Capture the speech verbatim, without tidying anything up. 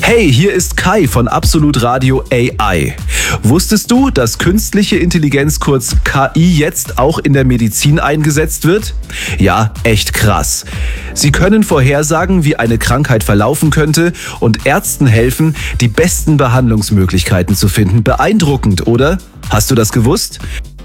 Hey, hier ist Kai von Absolut Radio A I. Wusstest du, dass künstliche Intelligenz, kurz K I, jetzt auch in der Medizin eingesetzt wird? Ja, echt krass. Sie können vorhersagen, wie eine Krankheit verlaufen könnte und Ärzten helfen, die besten Behandlungsmöglichkeiten zu finden. Beeindruckend, oder? Hast du das gewusst?